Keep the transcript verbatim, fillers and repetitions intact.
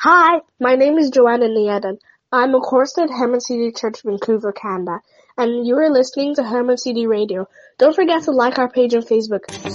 Hi, my name is Joanna Niedan. I'm a chorister at Hermon C D Church, Vancouver, Canada, and you are listening to Hermon C D Radio. Don't forget to like our page on Facebook.